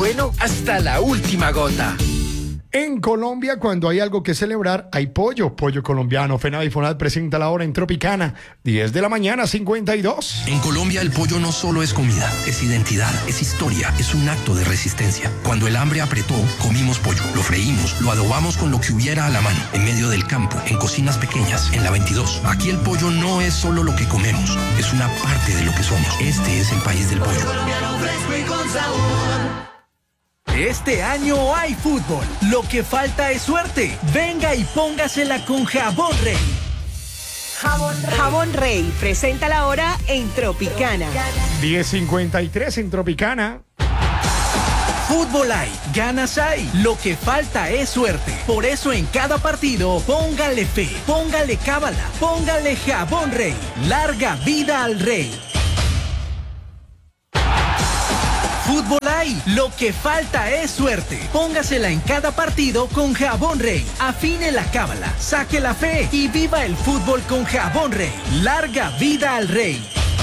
bueno hasta la última gota. En Colombia, cuando hay algo que celebrar, hay pollo colombiano. FENAVI y FONAD presenta la hora en Tropicana, 10 de la mañana, 52. En Colombia el pollo no solo es comida, es identidad, es historia, es un acto de resistencia. Cuando el hambre apretó, comimos pollo, lo freímos, lo adobamos con lo que hubiera a la mano, en medio del campo, en cocinas pequeñas, en la 22. Aquí el pollo no es solo lo que comemos, es una parte de lo que somos. Este es el país del pollo. Colombiano fresco y con sabor. Este año hay fútbol. Lo que falta es suerte. Venga y póngasela con Jabón Rey. Jabón Rey presenta la hora en Tropicana. 10:53 en Tropicana. Fútbol hay, ganas hay. Lo que falta es suerte. Por eso en cada partido, póngale fe, póngale cábala, póngale Jabón Rey. Larga vida al Rey. Fútbol hay, lo que falta es suerte. Póngasela en cada partido con Jabón Rey. Afine la cábala, saque la fe y viva el fútbol con Jabón Rey. Larga vida al Rey.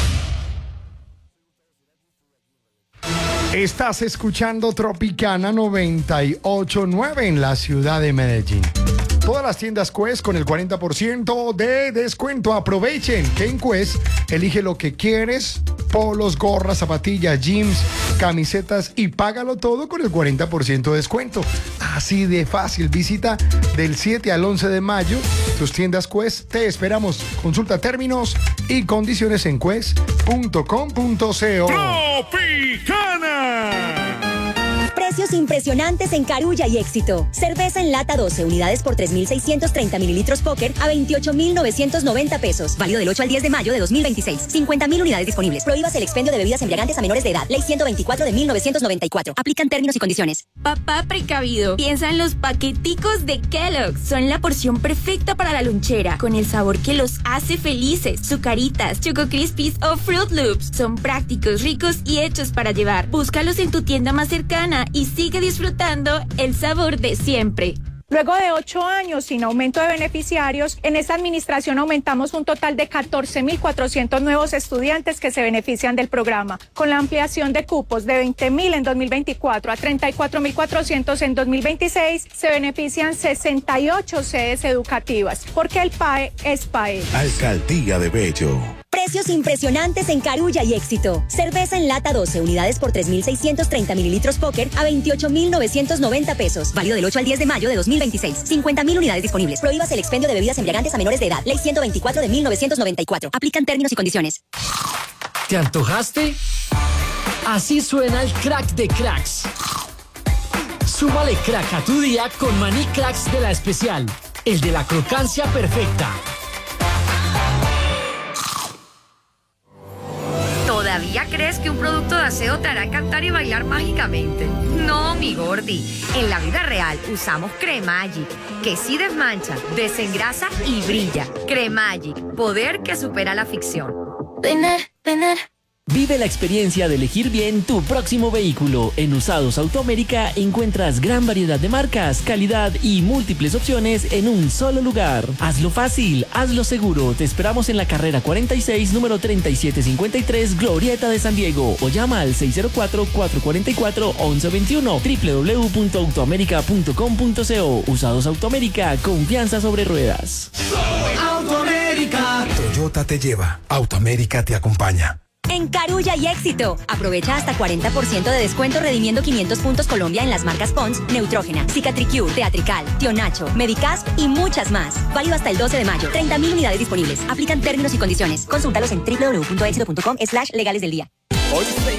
Estás escuchando Tropicana 98.9 en la ciudad de Medellín. Todas las tiendas Quest con el 40% de descuento. Aprovechen que en Quest elige lo que quieres: polos, gorras, zapatillas, jeans, camisetas, y págalo todo con el 40% de descuento. Así de fácil. Visita del 7 al 11 de mayo tus tiendas Quest. Te esperamos. Consulta términos y condiciones en quest.com.co. ¡Tropicana! Precios impresionantes en Carulla y Éxito. Cerveza en lata 12 unidades por 3.630 mililitros Póker a 28.990 pesos. Válido del 8 al 10 de mayo de 2026. 50.000 unidades disponibles. Prohíbas el expendio de bebidas embriagantes a menores de edad. Ley 124 de 1994. Aplican términos y condiciones. Papá precavido. Piensa en los paqueticos de Kellogg's. Son la porción perfecta para la lonchera, con el sabor que los hace felices. Zucaritas, Choco Crispies o Fruit Loops. Son prácticos, ricos y hechos para llevar. Búscalos en tu tienda más cercana y sigue disfrutando el sabor de siempre. Luego de 8 años sin aumento de beneficiarios, en esta administración aumentamos un total de 14.400 nuevos estudiantes que se benefician del programa, con la ampliación de cupos de 20.000 en 2024 a 34.400 en 2026, se benefician 68 sedes educativas, porque el PAE es PAE. Alcaldía de Bello. Precios impresionantes en Carulla y Éxito. Cerveza en lata 12 unidades por 3.630 mililitros Póker a 28.990 pesos. Válido del 8 al 10 de mayo de 2026. 50.000 unidades disponibles. Prohíbas el expendio de bebidas embriagantes a menores de edad. Ley 124 de 1994. Aplican términos y condiciones. ¿Te antojaste? Así suena el crack de cracks. Súmale crack a tu día con maní cracks de La Especial. El de la crocancia perfecta. ¿Todavía crees que un producto de aseo te hará cantar y bailar mágicamente? No, mi gordi. En la vida real usamos Cremagic, que sí desmancha, desengrasa y brilla. Cremagic, poder que supera la ficción. Vive la experiencia de elegir bien tu próximo vehículo. En Usados Autoamérica encuentras gran variedad de marcas, calidad y múltiples opciones en un solo lugar. Hazlo fácil, hazlo seguro. Te esperamos en la carrera 46, número 3753, Glorieta de San Diego. O llama al 604-444-1121. www.autoamerica.com.co. Usados Autoamérica, confianza sobre ruedas. Autoamérica. Toyota te lleva. Autoamérica te acompaña. En Carulla y Éxito. Aprovecha hasta 40% de descuento redimiendo 500 puntos Colombia en las marcas Pons, Neutrógena, Cicatricure, Teatrical, Tío Nacho, Medicasp y muchas más. Válido hasta el 12 de mayo. 30.000 unidades disponibles. Aplican términos y condiciones. Consúltalos en www.éxito.com/legales del día. Hoy